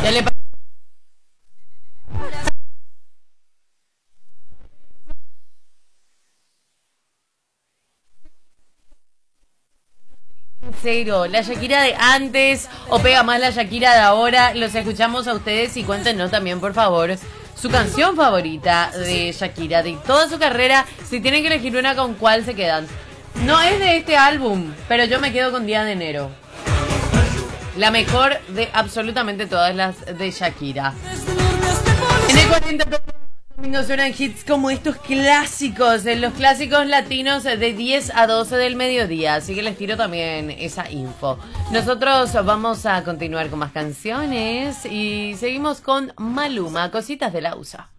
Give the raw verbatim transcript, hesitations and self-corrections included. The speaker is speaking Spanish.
Ya le Cero, la Shakira de antes o pega más la Shakira de ahora. Los escuchamos a ustedes y cuéntenos también, por favor, su canción favorita de Shakira, de toda su carrera. Si tienen que elegir una, ¿con cuál se quedan? No es de este álbum, pero yo me quedo con Día de Enero. La mejor de absolutamente todas las de Shakira. En el cuarenta nos suenan hits como estos clásicos, los clásicos latinos de diez a doce del mediodía. Así que les tiro también esa info. Nosotros vamos a continuar con más canciones y seguimos con Maluma, Cositas de la U S A.